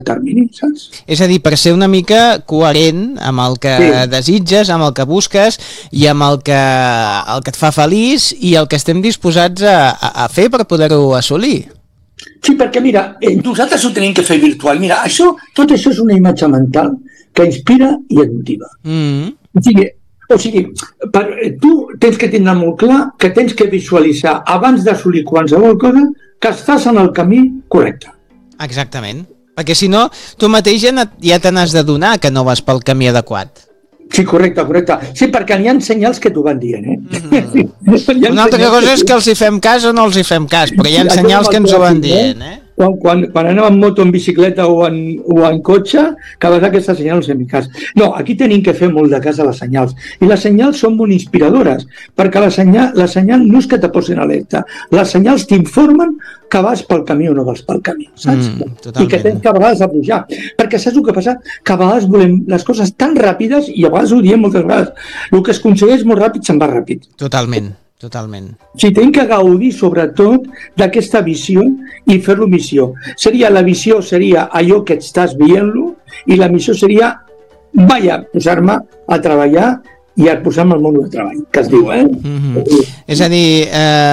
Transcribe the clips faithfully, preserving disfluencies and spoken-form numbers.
termini, saps? És a dir, per ser una mica coherent amb el que sí. desitges, amb el que busques i amb el que, el que et fa feliç i el que estem disposats a, a fer per poder-ho assolir. Sí, perquè mira, nosaltres ho tenim que fer virtual. Mira, això, tot això és una imatge mental que inspira i et motiva. Mm. O sigui, o sigui per, tu tens que tindre molt clar que tens que visualitzar abans d'assolir qualsevol cosa que estàs en el camí correcte. Exactament. Perquè si no, tu mateix ja, ja te n'has de donar que no vas pel camí adequat. Sí, correcte, correcte. Sí, perquè hi ha senyals que t'ho van dient, eh? Mm-hmm. Una altra cosa és que els hi fem cas o no els hi fem cas, però hi ha senyals que ens ho van dient, eh? Quan, quan, quan anem en moto, en bicicleta o en, o en cotxe, que a vegades aquestes senyals no fem cas. No, aquí tenim que fer molt de cas a les senyals. I les senyals són molt inspiradores, perquè la senyal, la senyal no és que te posin alerta. Les senyals t'informen que vas pel camí o no vas pel camí, saps? Mm, I que tens que a vegades apujar. Perquè saps el que passa? Que a vegades volem les coses tan ràpides, i a vegades ho diem moltes vegades, el que es aconsegueix molt ràpid se'n va ràpid. Totalment. Totalment. Sí, tenim que gaudir sobretot d'aquesta visió i fer-lo missió. Seria, la visió seria allò que estàs veient-lo i la missió seria, vaja, posar-me a treballar i a posar-me al món del treball, que es diu, eh? Mm-hmm. És a dir,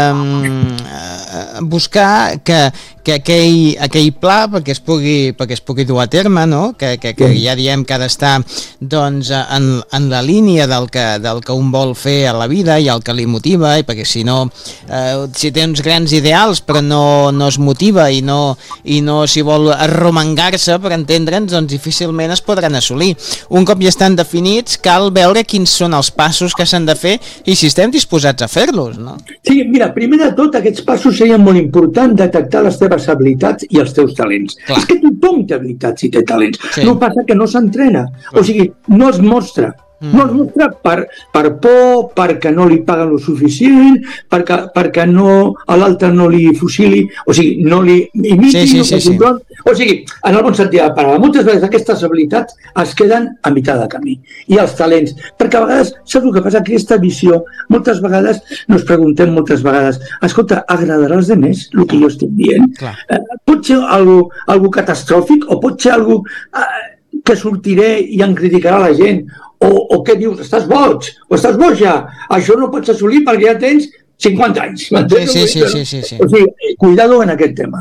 eh, buscar que, que aquell, aquell pla perquè es pugui, perquè es pugui dur a terme, no? Que, que, que ja diem que ha d'estar doncs, en, en la línia del que, del que un vol fer a la vida i el que li motiva, i perquè si no, eh, si té uns grans ideals però no, no es motiva i no, i no s'hi vol arromangar-se, per entendre'ns, doncs difícilment es podran assolir. Un cop ja estan definits, cal veure quins són els passos que s'han de fer i si estem disposats a fer-los, no? Sí, mira, primer de tot, aquests passos serien molt importants, detectar les teves habilitats i els teus talents. Clar. És que tothom té habilitats i té talents. Sí. No passa que no s'entrena. O sigui, no es mostra. Mm. No es mostra per, per por, perquè no li paguen lo suficient, perquè, perquè no, a l'altre no li fusili, o sigui, no li imiti, sí, sí, no sí, sí. O sigui, en el bon sentit de la paraula, moltes vegades aquestes habilitats es queden a meitat de camí. I els talents, perquè a vegades, saps el que passa? Aquesta visió, moltes vegades, nos preguntem moltes vegades, escolta, agradarà als demés el que jo estic dient? Eh, pot ser algo, algo catastròfic o pot ser algo eh, que sortiré i em criticarà la gent? O, o què dius? Estàs boig? O estàs boja? Això no pots assolir perquè ja tens cinquanta anys. Sí, sí, sí, sí, sí, sí. O sigui, cuidado en aquest tema.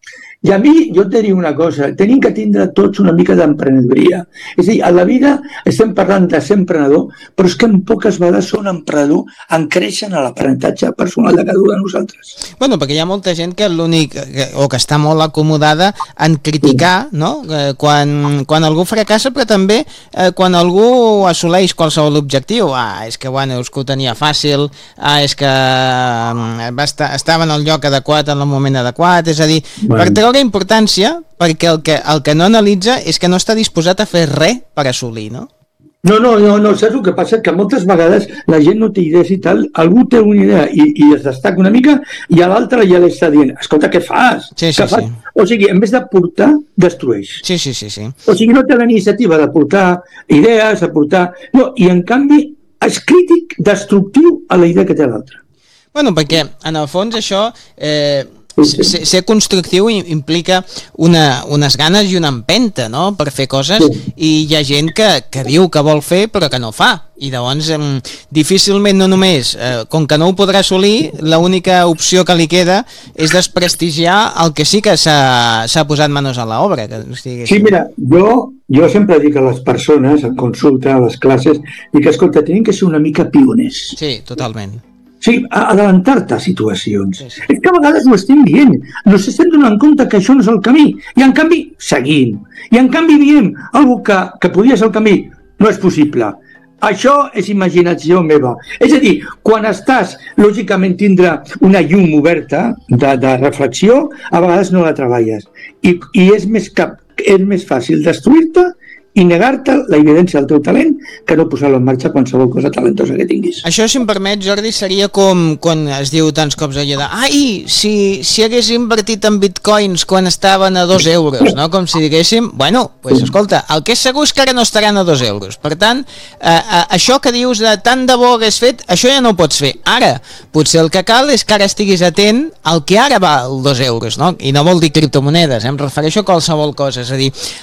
I a mi, jo et diria una cosa, tenim que tindre tots una mica d'emprenedoria. És a dir, a la vida estem parlant de ser emprenedor, però és que en poques vegades són emprenedor en creixen a l'aprenentatge personal de cada un de nosaltres. Bueno, perquè hi ha molta gent que l'únic, o que està molt acomodada en criticar, no? Quan, quan algú fracassa, però també eh, quan algú assoleix qualsevol objectiu. Ah, és que, bueno, és que ho tenia fàcil, ah, és que eh, va estar, estava en el lloc adequat en el moment adequat, és a dir, bueno. Per treure importància, perquè el que, el que no analitza és que no està disposat a fer res per assolir, no? No, no, no, no, saps el que passa? Que moltes vegades la gent no té idees i tal, algú té una idea i, i es destaca una mica i a l'altre ja l'està dient, escolta, què fas? Sí, sí, què fas? Sí. O sigui, en vez d'aportar, destrueix. Sí, sí, sí, sí. O sigui, no té la iniciativa d'aportar idees, d'aportar... No, i en canvi és crític, destructiu a la idea que té l'altre. Bueno, perquè en el fons això... Eh... Ser, ser constructiu implica una, unes ganes i una empenta, no?, per fer coses, sí. I hi ha gent que, que diu que vol fer però que no fa, i llavors eh, difícilment no només, eh, com que no ho podrà assolir, l'única opció que li queda és desprestigiar el que sí que s'ha posat manos a l'obra. Sí, mira, jo, jo sempre dic a les persones, en consulta, a les classes, dic, escolta, tenim que ser una mica pioners. Sí, totalment. Sí, adelantar-te a situacions. Sí, sí. És que a vegades ho estem dient. No s'estem donant compte que això no és el camí. I en canvi, seguim. I en canvi diem algo que, que podria ser el camí. No és possible. Això és imaginació meva. És a dir, quan estàs, lògicament, tindre una llum oberta de, de reflexió, a vegades no la treballes. I, i és, més cap, és més fàcil destruir-te i negar-te la evidència del teu talent que no posar-lo en marxa qualsevol cosa talentosa que tinguis. Això, si em permet, Jordi, seria com quan es diu tants cops allò de ai, si, si hagués invertit en bitcoins quan estaven a dos euros, no? Com si diguéssim, bueno, pues, escolta, el que és segur és que ara no estaran a dos euros. Per tant, eh, eh, això que dius de tant de bo hagués fet, això ja no ho pots fer. Ara, potser el que cal és que ara estiguis atent al que ara val dos euros, no? I no vol dir criptomonedes, eh? Em refereixo a qualsevol cosa, és a dir,